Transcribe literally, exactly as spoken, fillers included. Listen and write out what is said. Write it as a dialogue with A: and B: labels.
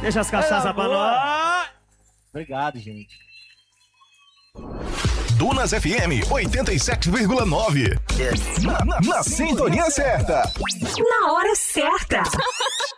A: Deixa as cachaças pra nós.
B: Obrigado, gente.
C: Dunas F M oitenta e sete vírgula nove. Na, na, na sintonia certa.
D: Na hora certa.